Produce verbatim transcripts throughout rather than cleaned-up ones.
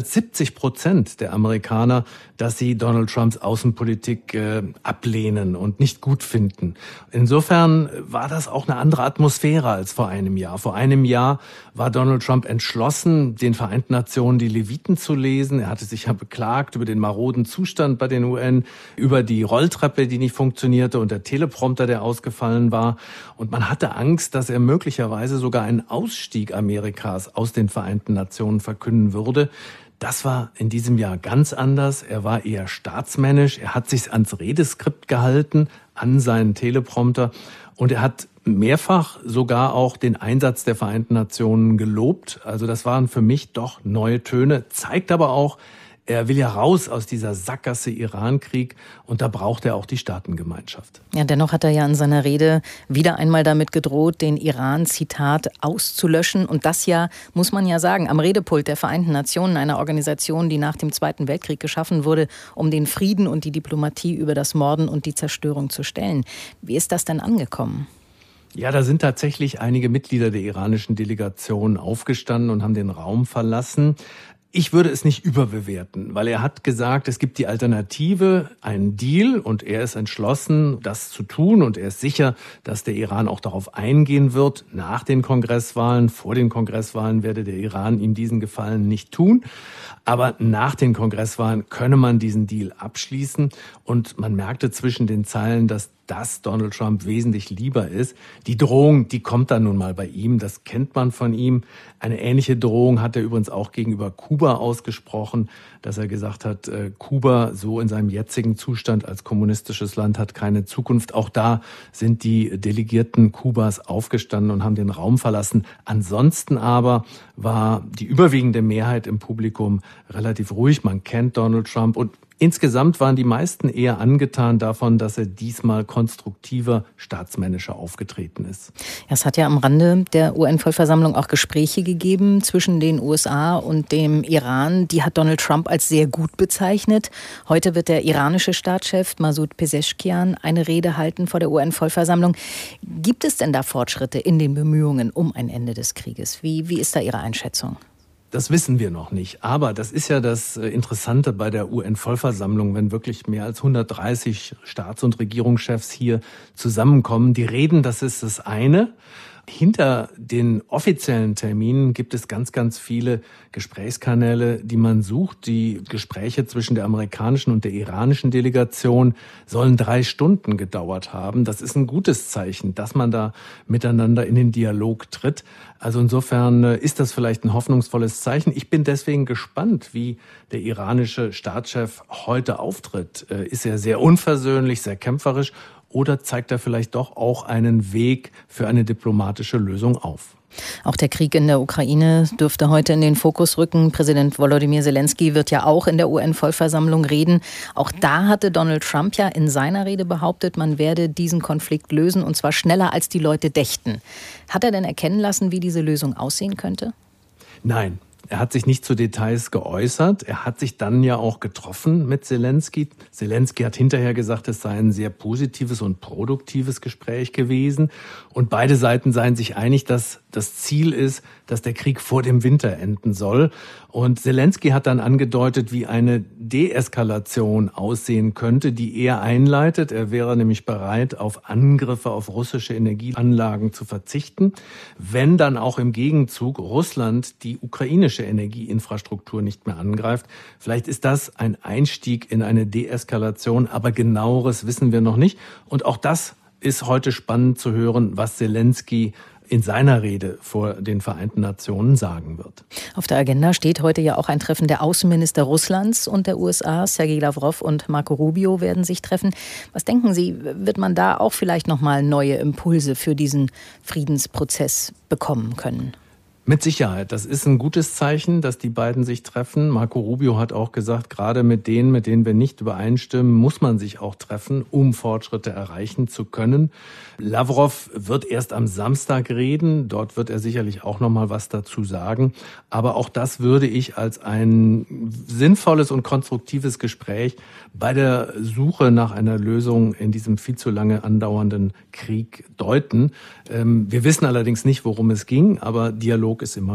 als siebzig Prozent der Amerikaner, dass sie Donald Trumps Außenpolitik äh, ablehnen und nicht gut finden. Insofern war das auch eine andere Atmosphäre als vor einem Jahr. Vor einem Jahr war Donald Trump entschlossen, den Vereinten Nationen die Leviten zu lesen. Er hatte sich ja beklagt über den maroden Zustand bei den U N, über die Rolltreppe, die nicht funktionierte und der Teleprompter, der ausgefallen war. Und man hatte Angst, dass er möglicherweise sogar einen Ausstieg Amerikas aus den Vereinten Nationen verkünden würde. Das war in diesem Jahr ganz anders. Er war eher staatsmännisch. Er hat sich ans Redeskript gehalten, an seinen Teleprompter. Und er hat mehrfach sogar auch den Einsatz der Vereinten Nationen gelobt. Also das waren für mich doch neue Töne. Zeigt aber auch, er will ja raus aus dieser Sackgasse Iran-Krieg und da braucht er auch die Staatengemeinschaft. Ja, dennoch hat er ja in seiner Rede wieder einmal damit gedroht, den Iran, Zitat, auszulöschen. Und das ja, muss man ja sagen, am Redepult der Vereinten Nationen, einer Organisation, die nach dem Zweiten Weltkrieg geschaffen wurde, um den Frieden und die Diplomatie über das Morden und die Zerstörung zu stellen. Wie ist das denn angekommen? Ja, da sind tatsächlich einige Mitglieder der iranischen Delegation aufgestanden und haben den Raum verlassen. Ich würde es nicht überbewerten, weil er hat gesagt, es gibt die Alternative, einen Deal, und er ist entschlossen, das zu tun, und er ist sicher, dass der Iran auch darauf eingehen wird nach den Kongresswahlen. Vor den Kongresswahlen werde der Iran ihm diesen Gefallen nicht tun. Aber nach den Kongresswahlen könne man diesen Deal abschließen, und man merkte zwischen den Zeilen, dass das Donald Trump wesentlich lieber ist. Die Drohung, die kommt dann nun mal bei ihm, das kennt man von ihm. Eine ähnliche Drohung hat er übrigens auch gegenüber Kuba ausgesprochen, dass er gesagt hat, äh, Kuba so in seinem jetzigen Zustand als kommunistisches Land hat keine Zukunft. Auch da sind die Delegierten Kubas aufgestanden und haben den Raum verlassen. Ansonsten aber war die überwiegende Mehrheit im Publikum relativ ruhig. Man kennt Donald Trump, und insgesamt waren die meisten eher angetan davon, dass er diesmal konstruktiver, staatsmännischer aufgetreten ist. Es hat ja am Rande der U N-Vollversammlung auch Gespräche gegeben zwischen den U S A und dem Iran. Die hat Donald Trump als sehr gut bezeichnet. Heute wird der iranische Staatschef Masoud Pezeshkian eine Rede halten vor der U N-Vollversammlung. Gibt es denn da Fortschritte in den Bemühungen um ein Ende des Krieges? Wie, wie ist da Ihre Einschätzung? Das wissen wir noch nicht. Aber das ist ja das Interessante bei der U N-Vollversammlung, wenn wirklich mehr als hundertdreißig Staats- und Regierungschefs hier zusammenkommen. Die reden, das ist das eine. Hinter den offiziellen Terminen gibt es ganz, ganz viele Gesprächskanäle, die man sucht. Die Gespräche zwischen der amerikanischen und der iranischen Delegation sollen drei Stunden gedauert haben. Das ist ein gutes Zeichen, dass man da miteinander in den Dialog tritt. Also insofern ist das vielleicht ein hoffnungsvolles Zeichen. Ich bin deswegen gespannt, wie der iranische Staatschef heute auftritt. Ist er sehr unversöhnlich, sehr kämpferisch? Oder zeigt er vielleicht doch auch einen Weg für eine diplomatische Lösung auf? Auch der Krieg in der Ukraine dürfte heute in den Fokus rücken. Präsident Volodymyr Zelensky wird ja auch in der U N-Vollversammlung reden. Auch da hatte Donald Trump ja in seiner Rede behauptet, man werde diesen Konflikt lösen, und zwar schneller, als die Leute dächten. Hat er denn erkennen lassen, wie diese Lösung aussehen könnte? Nein. Er hat sich nicht zu Details geäußert. Er hat sich dann ja auch getroffen mit Zelensky. Zelensky hat hinterher gesagt, es sei ein sehr positives und produktives Gespräch gewesen. Und beide Seiten seien sich einig, dass das Ziel ist, dass der Krieg vor dem Winter enden soll. Und Zelensky hat dann angedeutet, wie eine Deeskalation aussehen könnte, die er einleitet. Er wäre nämlich bereit, auf Angriffe auf russische Energieanlagen zu verzichten, wenn dann auch im Gegenzug Russland die ukrainische Energieinfrastruktur nicht mehr angreift. Vielleicht ist das ein Einstieg in eine Deeskalation, aber genaueres wissen wir noch nicht. Und auch das ist heute spannend zu hören, was Zelensky in seiner Rede vor den Vereinten Nationen sagen wird. Auf der Agenda steht heute ja auch ein Treffen der Außenminister Russlands und der U S A. Sergei Lavrov und Marco Rubio werden sich treffen. Was denken Sie, wird man da auch vielleicht nochmal neue Impulse für diesen Friedensprozess bekommen können? Mit Sicherheit. Das ist ein gutes Zeichen, dass die beiden sich treffen. Marco Rubio hat auch gesagt, gerade mit denen, mit denen wir nicht übereinstimmen, muss man sich auch treffen, um Fortschritte erreichen zu können. Lavrov wird erst am Samstag reden. Dort wird er sicherlich auch noch mal was dazu sagen. Aber auch das würde ich als ein sinnvolles und konstruktives Gespräch bei der Suche nach einer Lösung in diesem viel zu lange andauernden Krieg deuten. Wir wissen allerdings nicht, worum es ging, aber Dialog ist immer gut.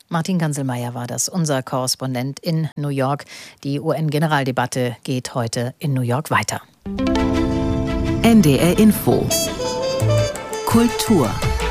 Martin Ganselmeier war das, unser Korrespondent in New York. Die U N-Generaldebatte geht heute in New York weiter. N D R Info Kultur.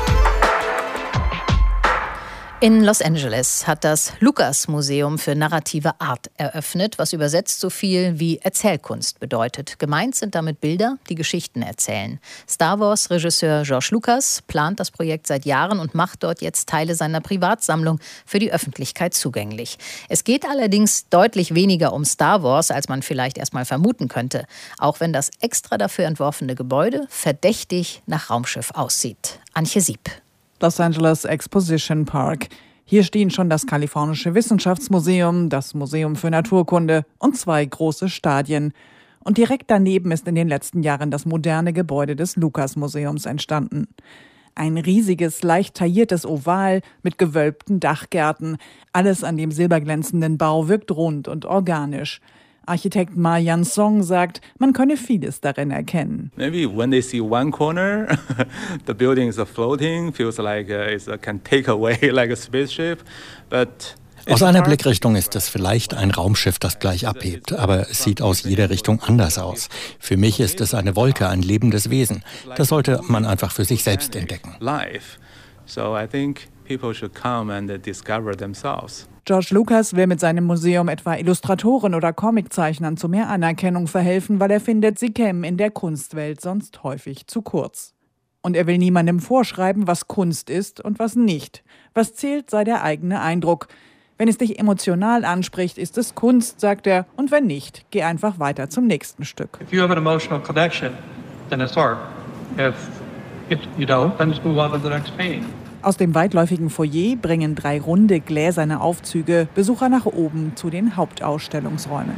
In Los Angeles hat das Lucas-Museum für narrative Art eröffnet, was übersetzt so viel wie Erzählkunst bedeutet. Gemeint sind damit Bilder, die Geschichten erzählen. Star Wars-Regisseur George Lucas plant das Projekt seit Jahren und macht dort jetzt Teile seiner Privatsammlung für die Öffentlichkeit zugänglich. Es geht allerdings deutlich weniger um Star Wars, als man vielleicht erstmal vermuten könnte. Auch wenn das extra dafür entworfene Gebäude verdächtig nach Raumschiff aussieht. Antje Sieb. Los Angeles Exposition Park. Hier stehen schon das Kalifornische Wissenschaftsmuseum, das Museum für Naturkunde und zwei große Stadien. Und direkt daneben ist in den letzten Jahren das moderne Gebäude des Lucas-Museums entstanden. Ein riesiges, leicht tailliertes Oval mit gewölbten Dachgärten. Alles an dem silberglänzenden Bau wirkt rund und organisch. Architekt Ma Yan-song sagt, man könne vieles darin erkennen. Maybe when they see one corner, the building is floating, feels like it can take away like a spaceship, but aus einer Blickrichtung ist es vielleicht ein Raumschiff, das gleich abhebt, aber es sieht aus jeder Richtung anders aus. Für mich ist es eine Wolke, ein lebendes Wesen. Das sollte man einfach für sich selbst entdecken. So I think people should come and discover themselves. George Lucas will mit seinem Museum etwa Illustratoren oder Comiczeichnern zu mehr Anerkennung verhelfen, weil er findet, sie kämen in der Kunstwelt sonst häufig zu kurz. Und er will niemandem vorschreiben, was Kunst ist und was nicht. Was zählt, sei der eigene Eindruck. Wenn es dich emotional anspricht, ist es Kunst, sagt er, und wenn nicht, geh einfach weiter zum nächsten Stück. If you have an emotional connection, then it's art. If you don't, then just move on to the next painting. Aus dem weitläufigen Foyer bringen drei runde gläserne Aufzüge Besucher nach oben zu den Hauptausstellungsräumen.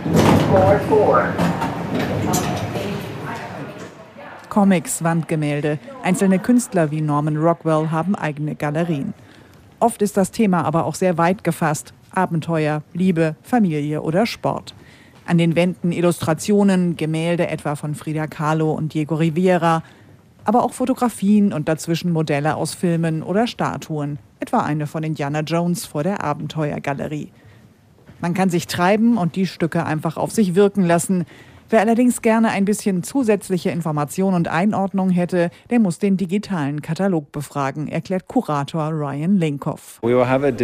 Comics, Wandgemälde, einzelne Künstler wie Norman Rockwell haben eigene Galerien. Oft ist das Thema aber auch sehr weit gefasst. Abenteuer, Liebe, Familie oder Sport. An den Wänden Illustrationen, Gemälde etwa von Frida Kahlo und Diego Rivera, aber auch Fotografien und dazwischen Modelle aus Filmen oder Statuen, etwa eine von Indiana Jones vor der Abenteuergalerie. Man kann sich treiben und die Stücke einfach auf sich wirken lassen. Wer allerdings gerne ein bisschen zusätzliche Information und Einordnung hätte, der muss den digitalen Katalog befragen, erklärt Kurator Ryan Linkoff. Wir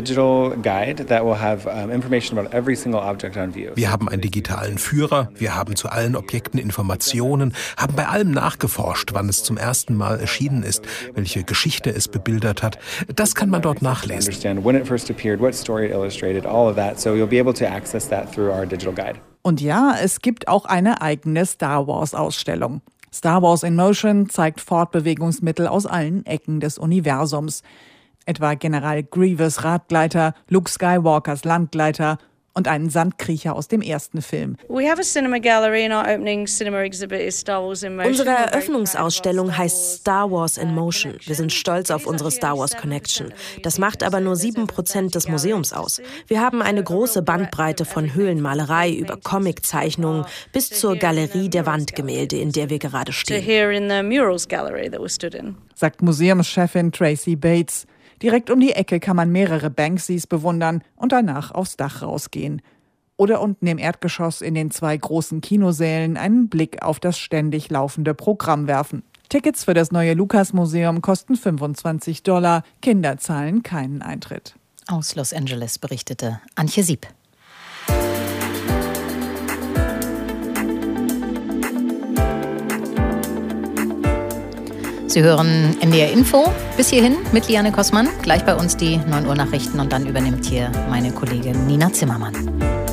haben einen digitalen Führer, wir haben zu allen Objekten Informationen, haben bei allem nachgeforscht, wann es zum ersten Mal erschienen ist, welche Geschichte es bebildert hat. Das kann man dort nachlesen. Und ja, es gibt auch eine eigene Star Wars-Ausstellung. Star Wars in Motion zeigt Fortbewegungsmittel aus allen Ecken des Universums. Etwa General Grievous Radgleiter, Luke Skywalkers Landgleiter und einen Sandkriecher aus dem ersten Film. Unsere Eröffnungsausstellung heißt Star Wars in Motion. Wir sind stolz auf unsere Star Wars Connection. Das macht aber nur sieben Prozent des Museums aus. Wir haben eine große Bandbreite von Höhlenmalerei über Comiczeichnungen bis zur Galerie der Wandgemälde, in der wir gerade stehen. Sagt Museumschefin Tracy Bates. Direkt um die Ecke kann man mehrere Banksys bewundern und danach aufs Dach rausgehen. Oder unten im Erdgeschoss in den zwei großen Kinosälen einen Blick auf das ständig laufende Programm werfen. Tickets für das neue Lucas-Museum kosten fünfundzwanzig Dollar. Kinder zahlen keinen Eintritt. Aus Los Angeles berichtete Antje Sieb. Sie hören N D R Info bis hierhin mit Liane Kossmann. Gleich bei uns die neun Uhr Nachrichten und dann übernimmt hier meine Kollegin Nina Zimmermann.